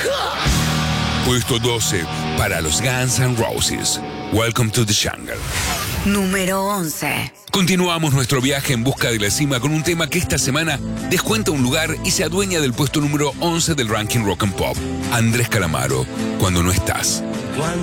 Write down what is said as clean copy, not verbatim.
Puesto 12 para los Guns N' Roses. Welcome to the Jungle. Número 11. Continuamos nuestro viaje en busca de la cima con un tema que esta semana descuenta un lugar y se adueña del puesto número 11 del ranking Rock and Pop. Andrés Calamaro, Cuando no estás. Cuando